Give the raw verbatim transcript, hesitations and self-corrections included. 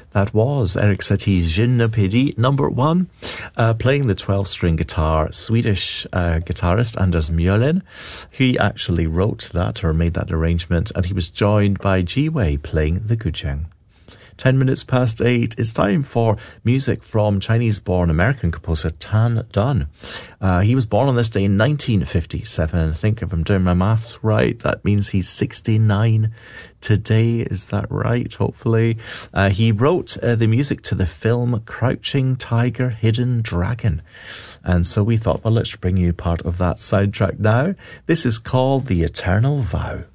That was Eric Satie's Je ne Pedi, number one. Uh, playing the twelve-string guitar, Swedish uh, guitarist Anders Mjölin. He actually wrote that or made that arrangement, and he was joined by Ji Wei playing the guzheng. Ten minutes past eight, it's time for music from Chinese-born American composer Tan Dun. Uh, he was born on this day in nineteen fifty-seven. I think if I'm doing my maths right, that means he's sixty-nine today. Is that right? Hopefully. Uh, he wrote uh, the music to the film Crouching Tiger, Hidden Dragon. And so we thought, well, let's bring you part of that soundtrack now. This is called The Eternal Vow.